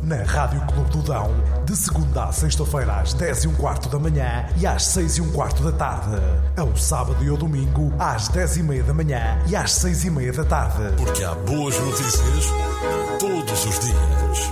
na Rádio Clube do Dão, de segunda à sexta-feira às 10h15 da manhã e às 6h15 da tarde. Ao sábado e ao domingo às 10h30 da manhã e às 6h30 da tarde. Porque há boas notícias todos os dias.